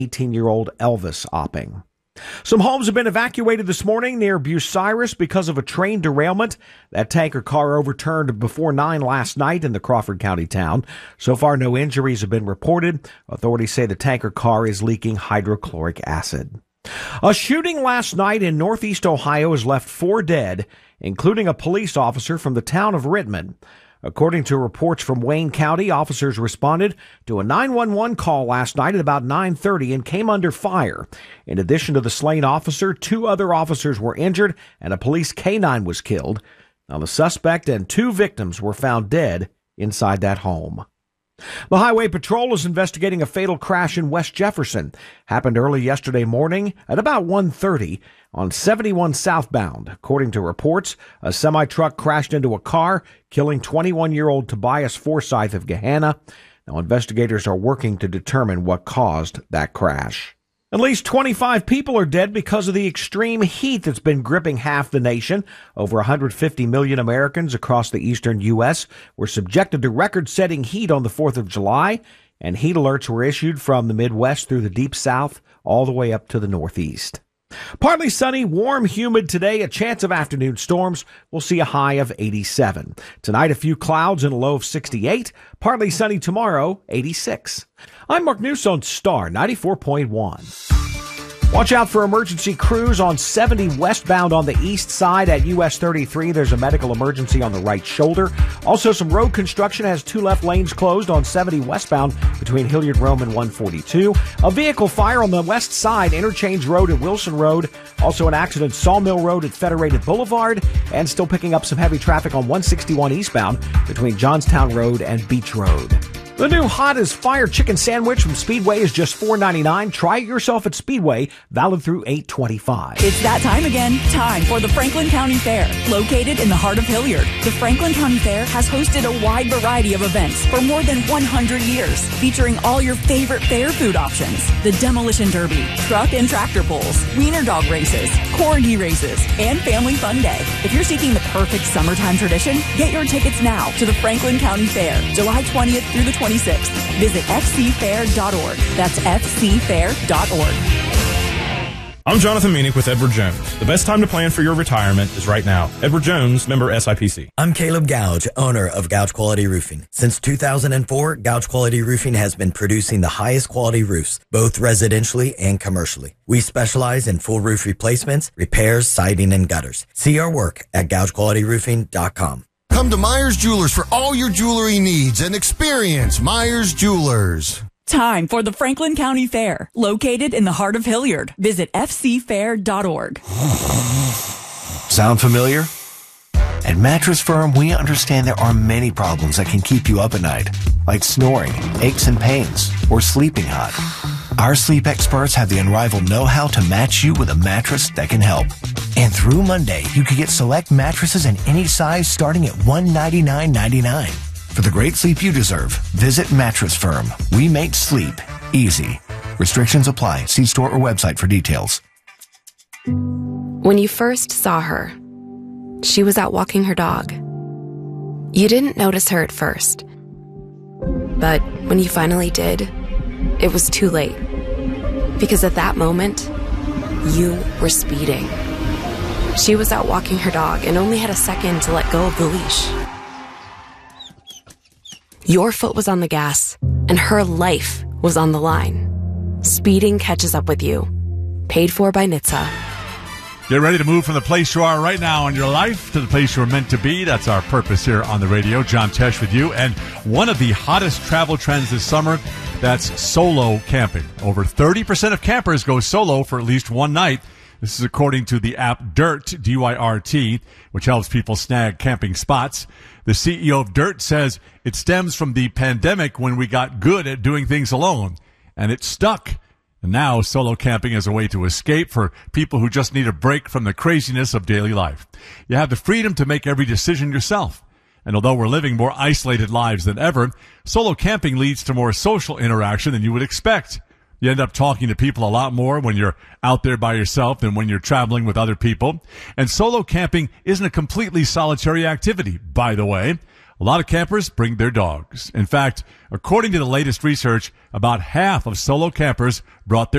18-year-old Elvis Opping. Some homes have been evacuated this morning near Bucyrus because of a train derailment. That tanker car overturned before 9 last night in the Crawford County town. So far, no injuries have been reported. Authorities say the tanker car is leaking hydrochloric acid. A shooting last night in northeast Ohio has left 4 dead, including a police officer from the town of Rittman. According to reports from Wayne County, officers responded to a 911 call last night at about 9:30 and came under fire. In addition to the slain officer, 2 other officers were injured and a police K-9 was killed. Now, the suspect and 2 victims were found dead inside that home. The Highway Patrol is investigating a fatal crash in West Jefferson. Happened early yesterday morning at about 1:30 on 71 southbound. According to reports, a semi-truck crashed into a car, killing 21-year-old Tobias Forsyth of Gahanna. Now, investigators are working to determine what caused that crash. At least 25 people are dead because of the extreme heat that's been gripping half the nation. Over 150 million Americans across the eastern U.S. were subjected to record-setting heat on the 4th of July, and heat alerts were issued from the Midwest through the Deep South all the way up to the Northeast. Partly sunny, warm, humid today, a chance of afternoon storms. We'll see a high of 87. Tonight, a few clouds and a low of 68. Partly sunny tomorrow, 86. I'm Mark Newsome, Star 94.1. Watch out for emergency crews on 70 westbound on the east side at US 33. There's a medical emergency on the right shoulder. Also, some road construction has 2 left lanes closed on 70 westbound between Hilliard Rome and 142. A vehicle fire on the west side, Interchange Road and Wilson Road. Also an accident, Sawmill Road at Federated Boulevard. And still picking up some heavy traffic on 161 eastbound between Johnstown Road and Beach Road. The new Hot as Fire chicken sandwich from Speedway is just $4.99. Try it yourself at Speedway, valid through 8/25. It's that time again. Time for the Franklin County Fair. Located in the heart of Hilliard, the Franklin County Fair has hosted a wide variety of events for more than 100 years, featuring all your favorite fair food options. The Demolition Derby, truck and tractor pulls, wiener dog races, corgi races, and Family Fun Day. If you're seeking the perfect summertime tradition, get your tickets now to the Franklin County Fair, July 20th through the 26th. Visit fcfair.org. That's fcfair.org. I'm Jonathan Meanick with Edward Jones. The best time to plan for your retirement is right now. Edward Jones, member SIPC. I'm Caleb Gouge, owner of Gouge Quality Roofing. Since 2004, Gouge Quality Roofing has been producing the highest quality roofs, both residentially and commercially. We specialize in full roof replacements, repairs, siding, and gutters. See our work at GougeQualityRoofing.com. Come to Myers Jewelers for all your jewelry needs and experience Myers Jewelers. Time for the Franklin County Fair, located in the heart of Hilliard. Visit fcfair.org. Sound familiar? At Mattress Firm, we understand there are many problems that can keep you up at night, like snoring, aches and pains, or sleeping hot. Our sleep experts have the unrivaled know-how to match you with a mattress that can help. And through Monday, you can get select mattresses in any size starting at $199.99. For the great sleep you deserve, visit Mattress Firm. We make sleep easy. Restrictions apply. See store or website for details. When you first saw her, she was out walking her dog. You didn't notice her at first. But when you finally did, it was too late. Because at that moment, you were speeding. She was out walking her dog and only had a second to let go of the leash. Your foot was on the gas, and her life was on the line. Speeding catches up with you. Paid for by NHTSA. Get ready to move from the place you are right now in your life to the place you're meant to be. That's our purpose here on the radio. John Tesh with you. And one of the hottest travel trends this summer, that's solo camping. Over 30% of campers go solo for at least one night. This is according to the app Dyrt, D-Y-R-T, which helps people snag camping spots. The CEO of Dyrt says it stems from the pandemic when we got good at doing things alone, and it stuck. And now solo camping is a way to escape for people who just need a break from the craziness of daily life. You have the freedom to make every decision yourself. And although we're living more isolated lives than ever, solo camping leads to more social interaction than you would expect. You end up talking to people a lot more when you're out there by yourself than when you're traveling with other people. And solo camping isn't a completely solitary activity, by the way. A lot of campers bring their dogs. In fact, according to the latest research, about half of solo campers brought their